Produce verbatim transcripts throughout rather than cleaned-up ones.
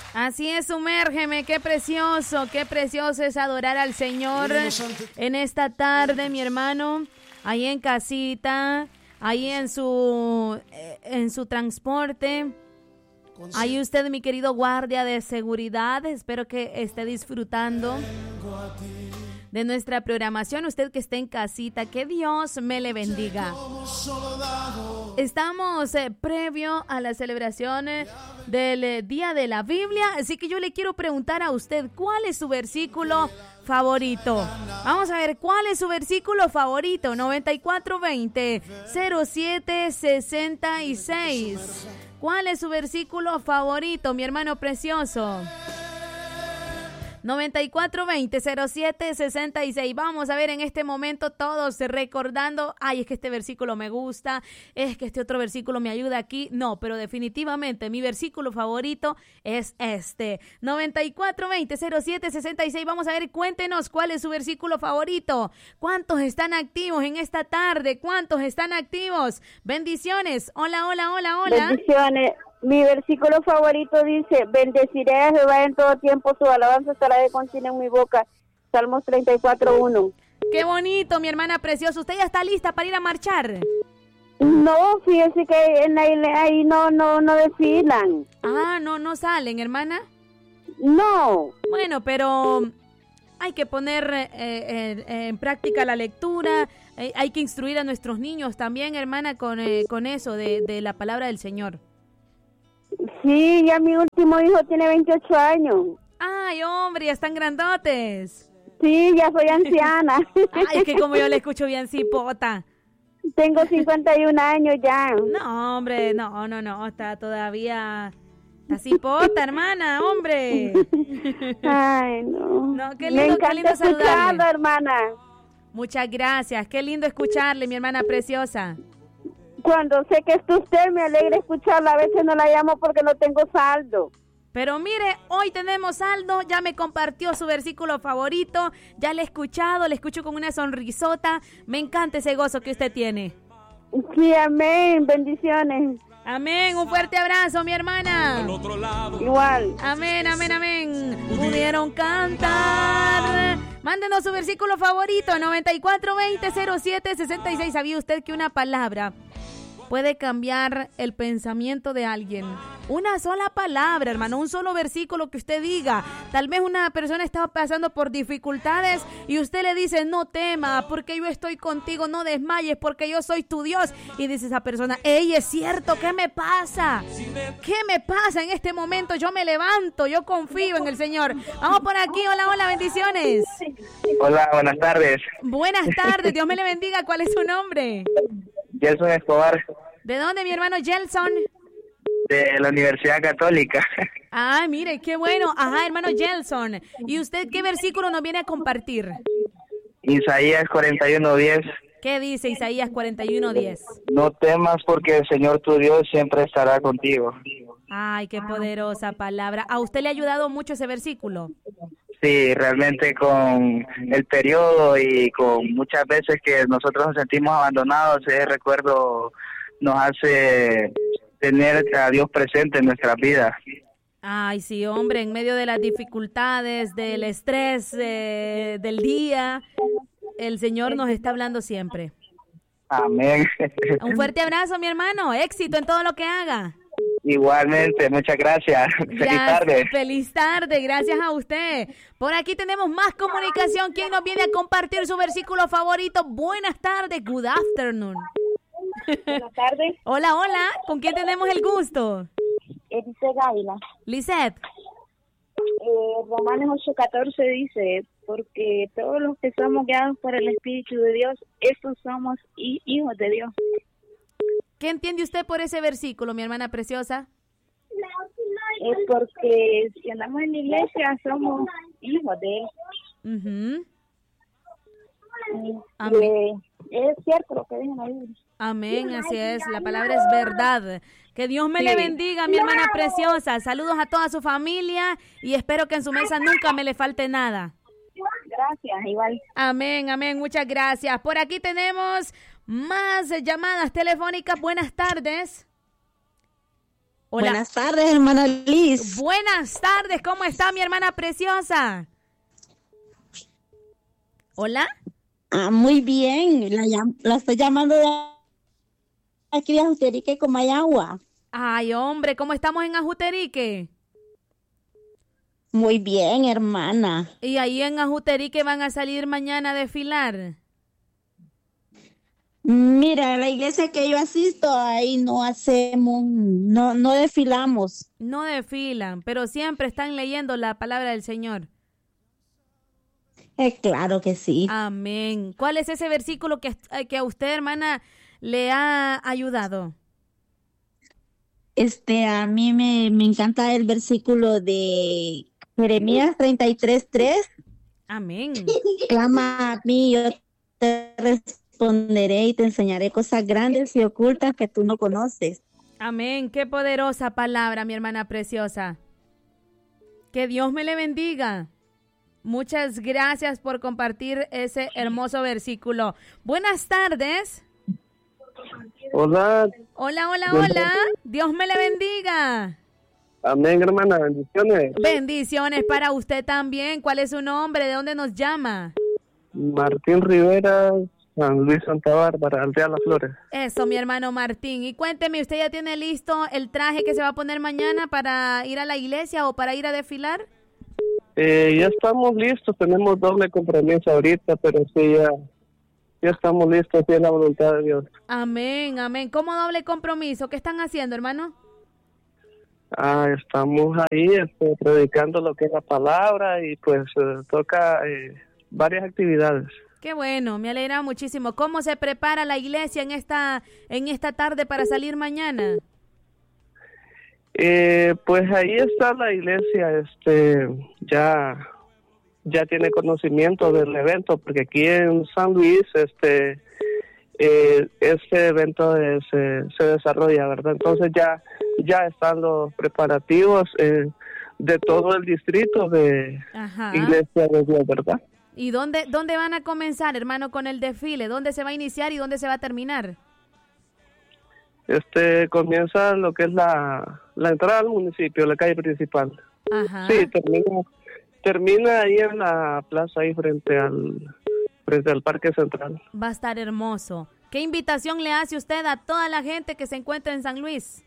Así es, sumérgeme, qué precioso, qué precioso es adorar al Señor en esta tarde, mi hermano, ahí en casita, ahí en su, en su transporte. Ahí usted, mi querido guardia de seguridad, espero que esté disfrutando de nuestra programación. Usted que esté en casita, que Dios me le bendiga. Estamos eh, previo a la celebración eh, del eh, Día de la Biblia, así que yo le quiero preguntar a usted, ¿cuál es su versículo favorito? Vamos a ver, ¿cuál es su versículo favorito? noventa y cuatro veinte cero siete sesenta y seis. ¿Cuál es su versículo favorito, mi hermano precioso? noventa y cuatro veinte cero siete sesenta y seis. Vamos a ver en este momento todos recordando, ay, es que este versículo me gusta, es que este otro versículo me ayuda aquí. No, pero definitivamente mi versículo favorito es este. noventa y cuatro veinte cero siete sesenta y seis. Vamos a ver, cuéntenos cuál es su versículo favorito. ¿Cuántos están activos en esta tarde? ¿Cuántos están activos? Bendiciones. Hola, hola, hola, hola. Bendiciones. Mi versículo favorito dice, bendeciré a Jehová en todo tiempo, su alabanza estará de continuo en mi boca. Salmos treinta y cuatro uno. Qué bonito, mi hermana preciosa. ¿Usted ya está lista para ir a marchar? No, fíjese que en la, ahí no, no, no desfilan. Ah, no, no salen, hermana. No. Bueno, pero hay que poner eh, eh, en práctica la lectura, eh, hay que instruir a nuestros niños también, hermana, con, eh, con eso de, de la palabra del Señor. Sí, ya mi último hijo tiene veintiocho años. Ay, hombre, ya están grandotes. Sí, ya soy anciana. Ay, es que como yo le escucho bien cipota. Tengo cincuenta y un años ya. No, hombre, no, no, no, está todavía... Está cipota, hermana, hombre. Ay, no. No, qué lindo, Me encanta qué lindo saludarle, hermana. Muchas gracias, qué lindo escucharle, mi hermana preciosa. Cuando sé que es usted, me alegra escucharla. A veces no la llamo porque no tengo saldo. Pero mire, hoy tenemos saldo. Ya me compartió su versículo favorito. Ya le he escuchado, le escucho con una sonrisota. Me encanta ese gozo que usted tiene. Sí, amén. Bendiciones. Amén. Un fuerte abrazo, mi hermana. Igual. Amén, amén, amén. Pudieron cantar. Mándenos su versículo favorito. noventa y cuatro veinte cero siete sesenta y seis. ¿Sabía usted que una palabra puede cambiar el pensamiento de alguien? Una sola palabra, hermano, un solo versículo que usted diga. Tal vez una persona estaba pasando por dificultades y usted le dice, no tema, porque yo estoy contigo, no desmayes, porque yo soy tu Dios. Y dice esa persona, ey, es cierto, ¿qué me pasa? ¿Qué me pasa en este momento? Yo me levanto, yo confío en el Señor. Vamos por aquí, hola, hola, bendiciones. Hola, buenas tardes. Buenas tardes, Dios me le bendiga. ¿Cuál es su nombre? Gelson Escobar. ¿De dónde, mi hermano Gelson? De la Universidad Católica. Ah, mire, qué bueno. Ajá, hermano Gelson. ¿Y usted qué versículo nos viene a compartir? Isaías cuarenta y uno diez. ¿Qué dice Isaías cuarenta y uno diez? No temas porque el Señor tu Dios siempre estará contigo. Ay, qué poderosa palabra. ¿A usted le ha ayudado mucho ese versículo? Sí, realmente con el periodo y con muchas veces que nosotros nos sentimos abandonados, ese recuerdo nos hace tener a Dios presente en nuestras vidas. Ay, sí, hombre, en medio de las dificultades, del estrés eh, del día, el Señor nos está hablando siempre. Amén. Un fuerte abrazo, mi hermano. Éxito en todo lo que haga. Igualmente, muchas gracias. Feliz Gracias, tarde. Feliz tarde, gracias a usted. Por aquí tenemos más comunicación. ¿Quién nos viene a compartir su versículo favorito? Buenas tardes, good afternoon. Buenas tardes. Hola, hola. ¿Con quién tenemos el gusto? Dice Gaila. Lisette. Eh, Romanos ocho catorce dice, porque todos los que somos guiados por el Espíritu de Dios, estos somos hijos de Dios. ¿Qué entiende usted por ese versículo, mi hermana preciosa? Es porque si andamos en la iglesia somos hijos de Él. Uh-huh. Y, Amén. Eh, es cierto lo que dice la Biblia. Amén, así es, la palabra es verdad. Que Dios me Sí. le bendiga, mi hermana preciosa. Saludos a toda su familia y espero que en su mesa nunca me le falte nada. Gracias, igual. Amén, amén, muchas gracias. Por aquí tenemos más llamadas telefónicas. Buenas tardes. Hola. Buenas tardes, hermana Liz. Buenas tardes, ¿cómo está mi hermana preciosa? Hola. Ah, muy bien, la, llam- la estoy llamando de aquí de Ajuterique, Comayagua. Ay, hombre, ¿cómo estamos en Ajuterique? Muy bien, hermana. Y ahí en Ajuterique van a salir mañana a desfilar. Mira, la iglesia que yo asisto, ahí no hacemos, no, no desfilamos. No desfilan, pero siempre están leyendo la palabra del Señor. Eh, claro que sí. Amén. ¿Cuál es ese versículo que, que a usted, hermana, le ha ayudado? Este, a mí me, me encanta el versículo de Jeremías treinta y tres, tres. Amén. Clama a mí, yo te responderé y te enseñaré cosas grandes y ocultas que tú no conoces. Amén. Qué poderosa palabra, mi hermana preciosa. Que Dios me le bendiga. Muchas gracias por compartir ese hermoso versículo. Buenas tardes. Hola. Hola, hola, hola. Dios me le bendiga. Amén, hermana. Bendiciones. Bendiciones para usted también. ¿Cuál es su nombre? ¿De dónde nos llama? Martín Rivera, San Luis Santa Bárbara, Aldea Las Flores. Eso, mi hermano Martín. Y cuénteme, ¿usted ya tiene listo el traje que se va a poner mañana para ir a la iglesia o para ir a desfilar? Eh, ya estamos listos, tenemos doble compromiso ahorita, pero sí, ya, ya estamos listos, sí es la voluntad de Dios. Amén, amén. ¿Cómo doble compromiso? ¿Qué están haciendo, hermano? Ah, estamos ahí este, predicando lo que es la palabra y pues eh, toca eh, varias actividades. Qué bueno, me alegra muchísimo. ¿Cómo se prepara la iglesia en esta, en esta tarde para salir mañana? Eh, pues ahí está la iglesia, este, ya, ya tiene conocimiento del evento, porque aquí en San Luis, este, eh, este evento eh, se, se desarrolla, ¿verdad? Entonces ya, ya están los preparativos eh, de todo el distrito de Ajá. Iglesia de Dios, ¿verdad? ¿Y dónde, dónde van a comenzar, hermano, con el desfile? ¿Dónde se va a iniciar y dónde se va a terminar? Este, comienza lo que es la, la entrada al municipio, la calle principal. Ajá. Sí, termina, termina ahí en la plaza, ahí frente al, frente al Parque Central. Va a estar hermoso. ¿Qué invitación le hace usted a toda la gente que se encuentra en San Luis?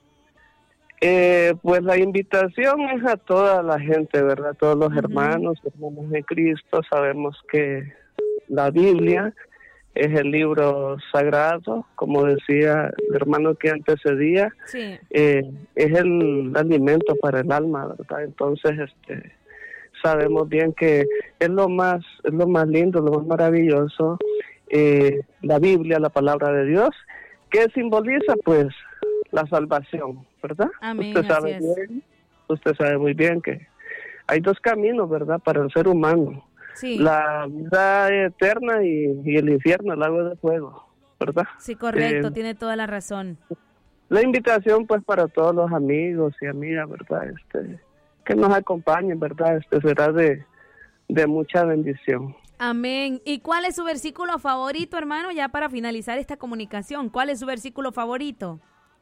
Eh, pues la invitación es a toda la gente, ¿verdad? Todos los uh-huh. hermanos, hermanos de Cristo. Sabemos que la Biblia es el libro sagrado, como decía el hermano que antecedía, sí. eh, es el alimento para el alma, ¿verdad? Entonces, este, sabemos bien que es lo más, es lo más lindo, lo más maravilloso, eh, la Biblia, la palabra de Dios, que simboliza, pues, la salvación, ¿verdad? Amén, usted sabe bien, usted sabe muy bien que hay dos caminos, ¿verdad? Para el ser humano. Sí. La vida eterna y, y el infierno, el lago de fuego, ¿verdad? Sí, correcto, eh, tiene toda la razón. La invitación, pues, para todos los amigos y amigas, ¿verdad? Este, que nos acompañen, ¿verdad? Este será de, de mucha bendición. Amén. ¿Y cuál es su versículo favorito, hermano? Ya para finalizar esta comunicación, ¿cuál es su versículo favorito?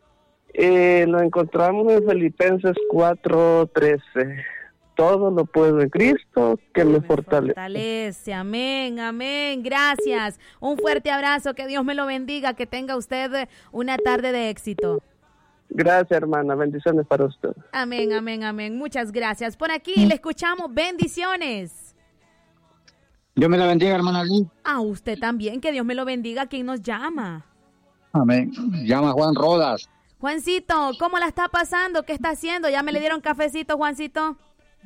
Eh, lo encontramos en Filipenses cuatro trece. Todo lo puedo en Cristo que me, me fortalece. fortalece. Amén, amén. Gracias. Un fuerte abrazo. Que Dios me lo bendiga. Que tenga usted una tarde de éxito. Gracias, hermana. Bendiciones para usted. Amén, amén, amén. Muchas gracias. Por aquí le escuchamos. Bendiciones. Dios me la bendiga, hermana Lee. A usted también. Que Dios me lo bendiga. ¿Quién nos llama? Amén. Llama Juan Rodas. Juancito, ¿cómo la está pasando? ¿Qué está haciendo? ¿Ya me le dieron cafecito, Juancito?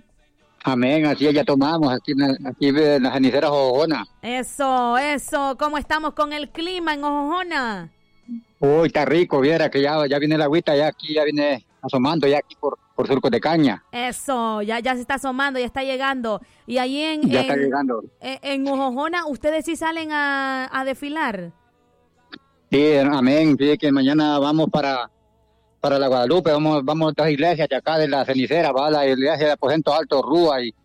Amén, así ya tomamos aquí en, aquí en la cenicera Ojojona. Eso, eso, ¿cómo estamos con el clima en Ojojona? Uy, está rico, viera que ya, ya viene la agüita, ya aquí ya viene asomando, ya aquí por, por Surcos de Caña. Eso, ya, ya se está asomando, ya está llegando. Y ahí en, ya en, está llegando. En, en Ojojona, ¿ustedes sí salen a, a desfilar? Sí, amén, sí, que mañana vamos para... para la Guadalupe, vamos vamos a otras iglesias de acá de la cenicera, va a la iglesia de Aposento Alto Rúa y,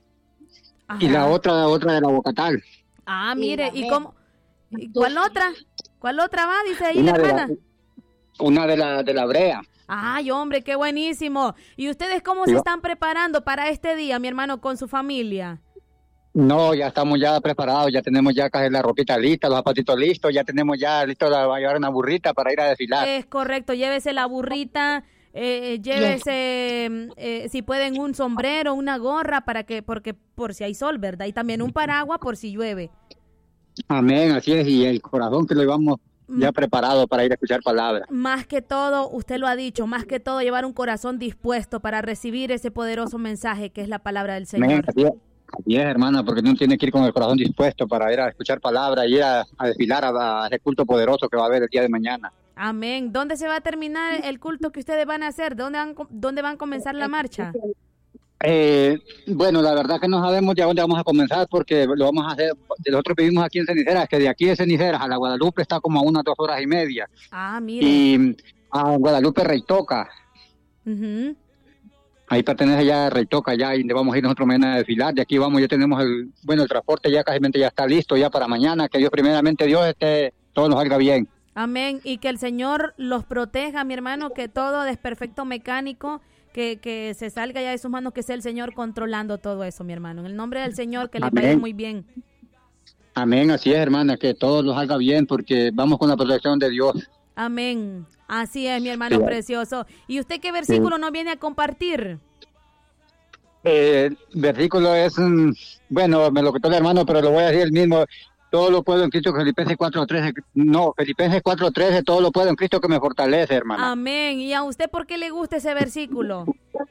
y la otra otra de la Bocatal. Ah, mire, ¿y cómo? ¿Y cuál otra? ¿Cuál otra va? Dice ahí una la hermana. De la, una de la de la Brea. Ay, hombre, qué buenísimo. ¿Y ustedes cómo Sí, se va. están preparando para este día, mi hermano, con su familia? No, ya estamos ya preparados, ya tenemos ya casi la ropita lista, los zapatitos listos, ya tenemos ya listo la, va a llevar una burrita para ir a desfilar. Es correcto, llévese la burrita, eh, llévese, eh, si pueden, un sombrero, una gorra, para que, porque por si hay sol, ¿verdad? Y también un paraguas por si llueve. Amén, así es, y el corazón que lo llevamos ya Mm. preparado para ir a escuchar palabras. Más que todo, usted lo ha dicho, más que todo llevar un corazón dispuesto para recibir ese poderoso mensaje que es la palabra del Amén, Señor. así es, así es, hermana, porque uno tiene que ir con el corazón dispuesto para ir a escuchar palabras y ir a, a desfilar a, a ese culto poderoso que va a haber el día de mañana. Amén. ¿Dónde se va a terminar el culto que ustedes van a hacer? ¿Dónde van, dónde van a comenzar la marcha? Eh, bueno, la verdad que no sabemos de dónde vamos a comenzar porque lo vamos a hacer, nosotros vivimos aquí en Ceniceras, que de aquí de Ceniceras a la Guadalupe está como a unas dos horas y media, Ah, mire. y a Guadalupe Reitoca, Ujú. ahí pertenece ya a Reitoca, ya y donde vamos a ir nosotros mañana a desfilar, de aquí vamos, ya tenemos el, bueno, el transporte ya casi ya está listo ya para mañana, que Dios primeramente Dios esté, todo nos salga bien. Amén. Y que el Señor los proteja, mi hermano, que todo desperfecto mecánico, que, que se salga ya de sus manos, que sea el Señor controlando todo eso, mi hermano. En el nombre del Señor, que les vaya Amén. muy bien. Amén, así es, hermana, que todo nos salga bien porque vamos con la protección de Dios. Amén. Así es, mi hermano Sí. precioso. ¿Y usted qué versículo nos viene a compartir? Eh, el versículo es, mm, bueno, me lo quitó el hermano, pero lo voy a decir el mismo. Todo lo puedo en Cristo, Filipenses cuatro trece. No, Filipenses cuatro trece, todo lo puedo en Cristo que me fortalece, hermano. Amén. ¿Y a usted por qué le gusta ese versículo?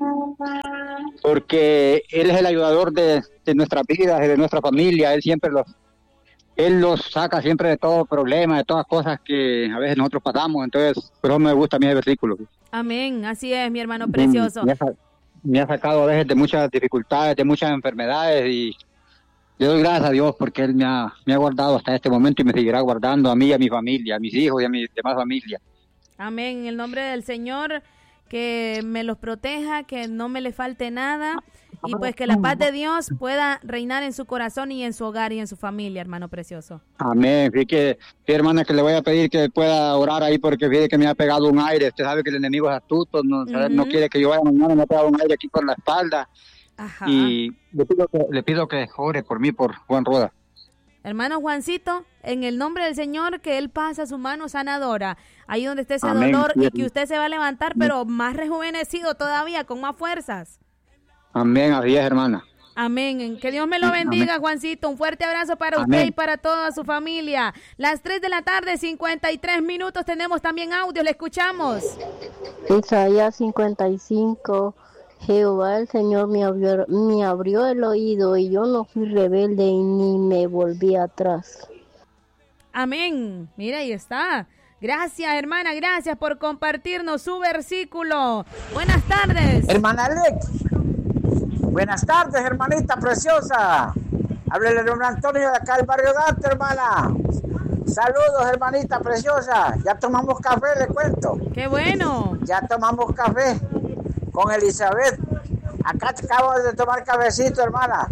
Porque Él es el ayudador de, de nuestras vidas, de nuestra familia. Él siempre los, Él los saca siempre de todo problema, de todas cosas que a veces nosotros pasamos. Entonces, por eso me gusta a mí el versículo. Amén. Así es, mi hermano precioso. Me ha, sa- me ha sacado a veces de muchas dificultades, de muchas enfermedades y le doy gracias a Dios porque Él me ha, me ha guardado hasta este momento y me seguirá guardando a mí y a mi familia, a mis hijos y a mi demás familia. Amén. En el nombre del Señor, que me los proteja, que no me le falte nada y pues que la paz de Dios pueda reinar en su corazón y en su hogar y en su familia, hermano precioso. Amén. Así que, sí, hermana, que le voy a pedir que pueda orar ahí porque fíjate que me ha pegado un aire. Usted sabe que el enemigo es astuto, no, Ujú. no quiere que yo vaya mañana, me ha pegado un aire aquí por la espalda. Ajá. Y le pido, que, le pido que ore por mí, por Juan Roda. Hermano Juancito, en el nombre del Señor, que Él pasa su mano sanadora, ahí donde esté ese Amén. dolor y que usted se va a levantar, pero más rejuvenecido todavía, con más fuerzas. Amén, así es, hermana. Amén. Que Dios me lo Amén. bendiga, Juancito. Un fuerte abrazo para Amén. usted y para toda su familia. Las tres de la tarde, cincuenta y tres minutos. Tenemos también audio. Le escuchamos. Isaías cincuenta y cinco. Jehová el Señor me abrió, me abrió el oído y yo no fui rebelde y ni me volví atrás. Amén. Mira, ahí está. Gracias, hermana. Gracias por compartirnos su versículo. Buenas tardes. Hermana Alex, buenas tardes, hermanita preciosa. Háblele de don Antonio de acá del barrio Dante, hermana. Saludos, hermanita preciosa. Ya tomamos café, le cuento. Qué bueno. Ya tomamos café con Elizabeth. Acá acabo de tomar cafecito, hermana.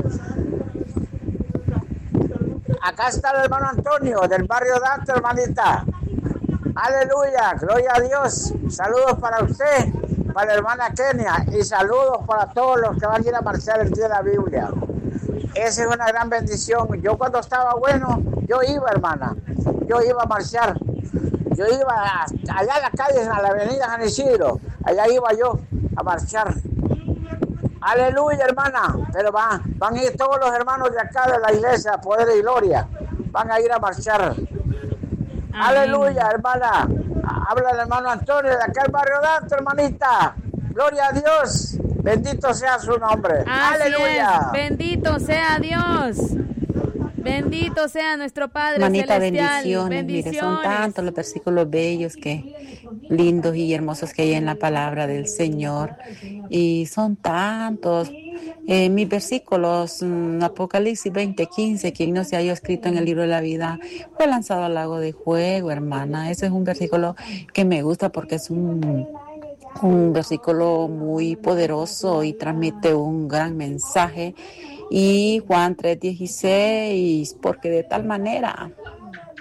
Acá está el hermano Antonio del barrio Dante, hermanita. Aleluya, gloria a Dios. Saludos para usted, para la hermana Kenia y saludos para todos los que van a ir a marchar el día de la Biblia. Esa es una gran bendición. Yo cuando estaba bueno, yo iba, hermana. Yo iba a marchar. Yo iba a, allá a la calle, a la avenida San Isidro. Allá iba yo a marchar. Aleluya, hermana. Pero van, van a ir todos los hermanos de acá de la iglesia, Poder y Gloria. Van a ir a marchar. Amén. Aleluya, hermana. Habla el hermano Antonio de acá del barrio Dante, hermanita. Gloria a Dios. Bendito sea su nombre. Así Aleluya. es. Bendito sea Dios. Bendito sea nuestro Padre Manita, Celestial. bendiciones. Mire, son tantos los versículos bellos, que lindos y hermosos que hay en la palabra del Señor. Y son tantos. Eh, mis versículos, mm, Apocalipsis veinte quince, quien no se haya escrito en el libro de la vida fue lanzado al lago de fuego, hermana. Ese es un versículo que me gusta porque es un, un versículo muy poderoso y transmite un gran mensaje. Y Juan tres dieciséis, porque de tal manera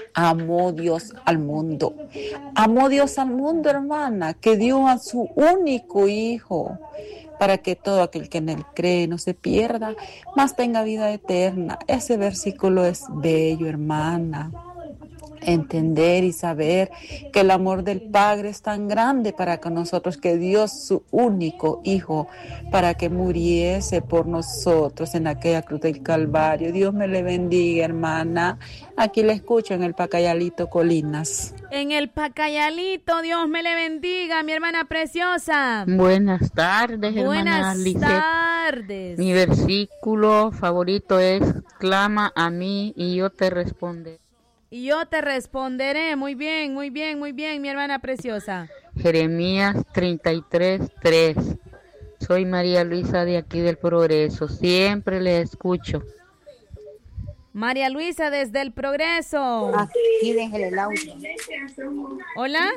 amó Dios al mundo. Amó Dios al mundo, hermana, que dio a su único hijo para que todo aquel que en él cree no se pierda, mas tenga vida eterna. Ese versículo es bello, hermana. Entender y saber que el amor del Padre es tan grande para con nosotros, que dio su único hijo para que muriese por nosotros en aquella cruz del Calvario. Dios me le bendiga, hermana. Aquí le escucho en el Pacayalito, Colinas. En el Pacayalito, Dios me le bendiga, mi hermana preciosa. Buenas tardes, hermana Buenas Lisette. tardes. Mi versículo favorito es: clama a mí y yo te responderé. Y yo te responderé. Muy bien, muy bien, muy bien, mi hermana preciosa. Jeremías treinta y tres, tres. Soy María Luisa de aquí del Progreso. Siempre le escucho. María Luisa desde el Progreso. Aquí déjele el audio. Hola.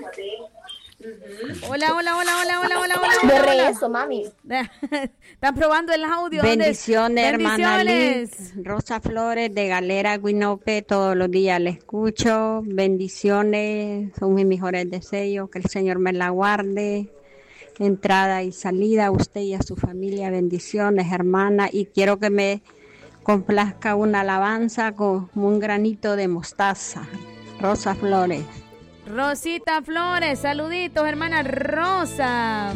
Hola, hola, hola, hola, hola, hola, hola. Borre hola. eso, mami. Están probando el audio. Bendiciones, hermana Bendiciones. Liz. Rosa Flores de Galera, Guinope, todos los días le escucho. Bendiciones, son mis mejores deseos. Que el Señor me la guarde. Entrada y salida a usted y a su familia. Bendiciones, hermana. Y quiero que me complazca una alabanza con un granito de mostaza. Rosa Flores. Rosita Flores, saluditos, hermana Rosa.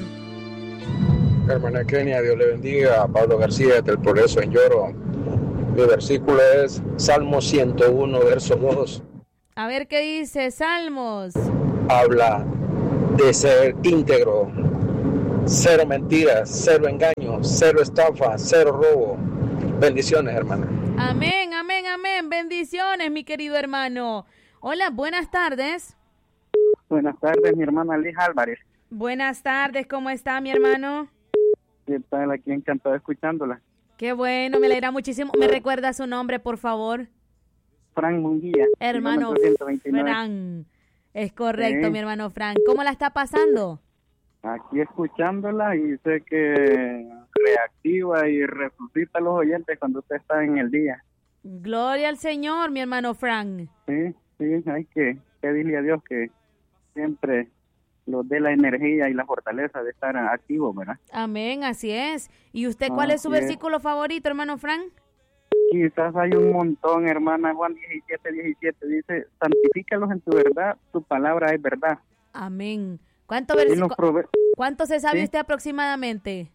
Hermana Kenia, Dios le bendiga. Pablo García del Progreso en Lloro. Mi versículo es Salmo ciento uno, verso dos. A ver qué dice Salmos. Habla de ser íntegro, cero mentiras, cero engaños, cero estafa, cero robo. Bendiciones, hermana. Amén, amén, amén. Bendiciones, mi querido hermano. Hola, buenas tardes. Buenas tardes, mi hermana Liz Álvarez. Buenas tardes, ¿cómo está mi hermano? ¿Qué tal? Aquí encantado escuchándola. Qué bueno, me alegra muchísimo. ¿Me recuerda su nombre, por favor? Fran Munguía. Hermano Fran. Es correcto, Sí. mi hermano Fran. ¿Cómo la está pasando? Aquí escuchándola y sé que reactiva y resucita a los oyentes cuando usted está en el día. Gloria al Señor, mi hermano Fran. Sí, sí, hay que pedirle a Dios que siempre los dé la energía y la fortaleza de estar activos, ¿verdad? Amén, así es. ¿Y usted cuál es su Así es. versículo favorito, hermano Fran? Quizás hay un montón, hermana. Juan diecisiete, diecisiete dice, santifícalos en tu verdad, tu palabra es verdad. Amén. ¿Cuánto, Y los versículo, prove- ¿Cuánto se sabe Sí. usted aproximadamente?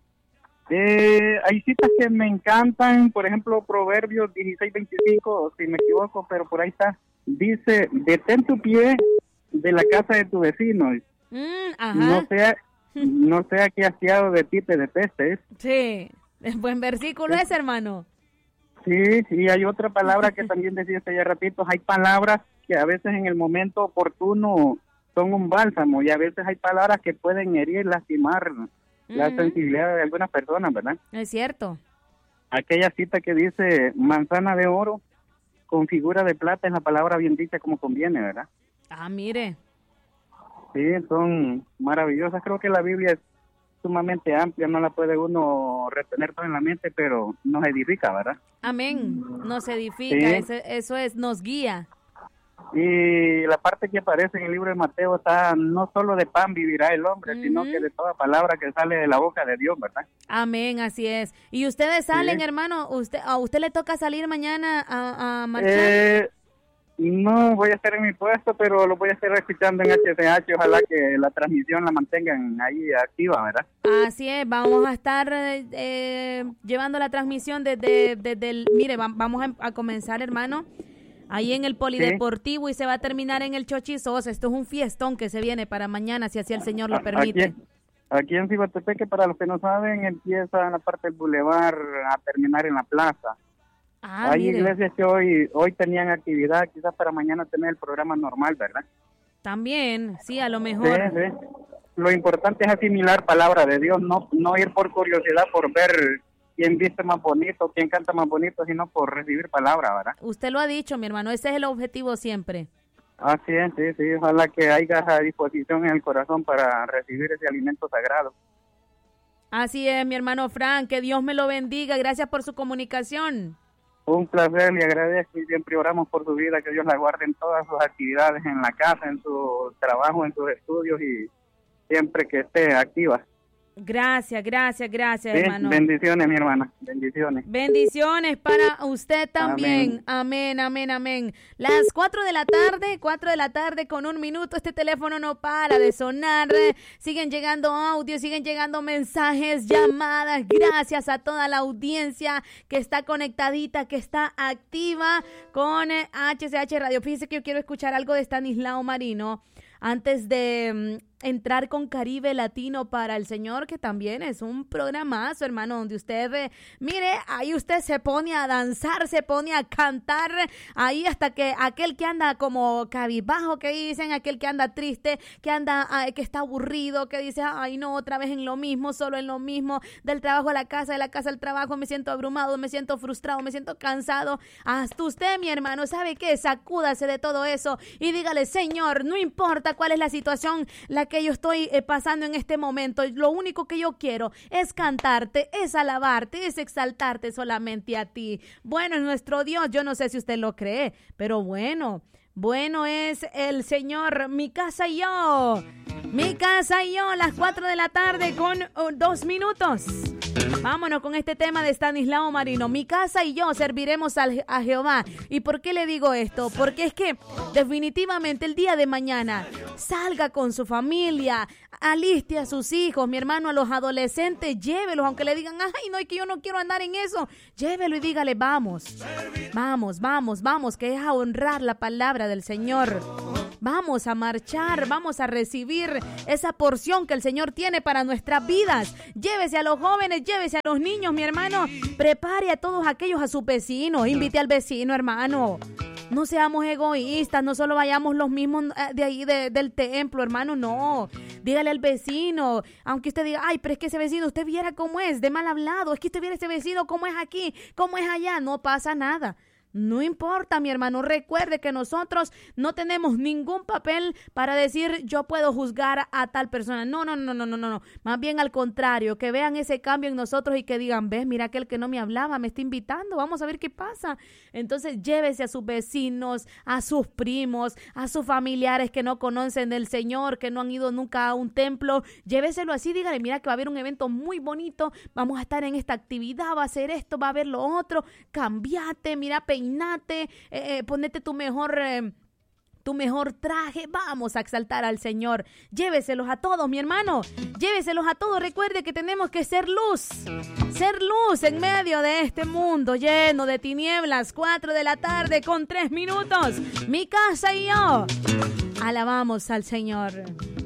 Eh, hay citas que me encantan, por ejemplo, Proverbios dieciséis, veinticinco, si me equivoco, pero por ahí está. Dice, detén tu pie de la casa de tu vecino. Mm, ajá. No sea, no sea que aseado de ti te detestes. Sí, es buen versículo ese, hermano. Sí, y hay otra palabra que también decía hace ya ratitos. Hay palabras que a veces en el momento oportuno son un bálsamo y a veces hay palabras que pueden herir, lastimar la Ujú. sensibilidad de algunas personas, ¿verdad? Es cierto. Aquella cita que dice manzana de oro con figura de plata es la palabra bien dicha como conviene, ¿verdad? Ah, mire. Sí, son maravillosas. Creo que la Biblia es sumamente amplia, no la puede uno retener todo en la mente, pero nos edifica, ¿verdad? Amén. Nos edifica, Sí. eso, eso es, nos guía. Y la parte que aparece en el libro de Mateo está, no solo de pan vivirá el hombre, sino que de toda palabra que sale de la boca de Dios, ¿verdad? Amén, así es. ¿Y ustedes salen, Sí. hermano? ¿Usted, ¿A usted le toca salir mañana a, a marchar? Eh, no voy a estar en mi puesto, pero lo voy a estar escuchando en H C H. Ojalá que la transmisión la mantengan ahí activa, ¿verdad? Así es, vamos a estar eh, eh, llevando la transmisión desde, desde el... Mire, va- vamos a, a comenzar, hermano, ahí en el Polideportivo y se va a terminar en el Chochizos. Esto es un fiestón que se viene para mañana, si así el Señor lo permite. Aquí, aquí en Cibatepeque, para los que no saben, empieza en la parte del bulevar a terminar en la plaza. Ah, Hay mire. iglesias que hoy hoy tenían actividad, quizás para mañana tener el programa normal, ¿verdad? También, sí, a lo Sí, mejor. sí. Lo importante es asimilar palabra de Dios, no no ir por curiosidad, por ver quién viste más bonito, quién canta más bonito, sino por recibir palabra, ¿verdad? Usted lo ha dicho, mi hermano, ese es el objetivo siempre. Así es, sí, sí. Ojalá que haya esa disposición en el corazón para recibir ese alimento sagrado. Así es, mi hermano Frank, que Dios me lo bendiga. Gracias por su comunicación. Un placer, le agradezco y siempre oramos por su vida, que Dios la guarde en todas sus actividades, en la casa, en su trabajo, en sus estudios y siempre que esté activa. Gracias, gracias, gracias, Sí, hermano. bendiciones, mi hermana, bendiciones. Bendiciones para usted también. Amén, amén, amén. Las cuatro de la tarde, cuatro de la tarde con un minuto. Este teléfono no para de sonar. Siguen llegando audios, siguen llegando mensajes, llamadas. Gracias a toda la audiencia que está conectadita, que está activa con H C H Radio. Fíjese que yo quiero escuchar algo de Stanislao Marino antes de um, entrar con Caribe Latino para el Señor, que también es un programazo, hermano, donde usted, eh, mire, ahí usted se pone a danzar, se pone a cantar, ahí hasta que aquel que anda como cabizbajo, que dicen, aquel que anda triste, que anda, ay, que está aburrido, que dice, ay no, otra vez en lo mismo, solo en lo mismo, del trabajo a la casa, de la casa al trabajo, me siento abrumado, me siento frustrado, me siento cansado. Hasta usted, mi hermano, ¿sabe qué? Sacúdase de todo eso y dígale, Señor, no importa cuál es la situación, la que yo estoy eh, pasando en este momento, lo único que yo quiero es cantarte, es alabarte, es exaltarte solamente a ti. Bueno es nuestro Dios, yo no sé si usted lo cree, pero bueno, bueno es el Señor, mi casa y yo, mi casa y yo, las cuatro de la tarde con uh, dos minutos. Vámonos con este tema de Stanislao Marino. Mi casa y yo serviremos al, a Jehová. ¿Y por qué le digo esto? Porque es que definitivamente el día de mañana salga con su familia, aliste a sus hijos, mi hermano, a los adolescentes, llévelos, aunque le digan, ay, no, es que yo no quiero andar en eso, llévelo y dígale, vamos, vamos, vamos, vamos, que es a honrar la palabra del Señor. Vamos a marchar, vamos a recibir esa porción que el Señor tiene para nuestras vidas. Llévese a los jóvenes, llévese a los niños, mi hermano. Prepare a todos aquellos a sus vecinos. Invite al vecino, hermano. No seamos egoístas, no solo vayamos los mismos de ahí de, del templo, hermano, no. Dígale al vecino, aunque usted diga, ay, pero es que ese vecino, usted viera cómo es, de mal hablado. Es que usted viera ese vecino, cómo es aquí, cómo es allá. No pasa nada. No importa, mi hermano, recuerde que nosotros no tenemos ningún papel para decir yo puedo juzgar a tal persona. No, no, no, no, no, no, no. Más bien al contrario, que vean ese cambio en nosotros y que digan, ves, mira aquel que no me hablaba, me está invitando, vamos a ver qué pasa. Entonces llévese a sus vecinos, a sus primos, a sus familiares que no conocen del Señor, que no han ido nunca a un templo. Lléveselo así, dígale, mira que va a haber un evento muy bonito, vamos a estar en esta actividad, va a hacer esto, va a haber lo otro. Cambiate, mira, peinate, eh, eh, ponete tu mejor... Eh, tu mejor traje, vamos a exaltar al Señor. Lléveselos a todos, mi hermano, lléveselos a todos. Recuerde que tenemos que ser luz, ser luz en medio de este mundo lleno de tinieblas. Cuatro de la tarde con tres minutos. Mi casa y yo alabamos al Señor.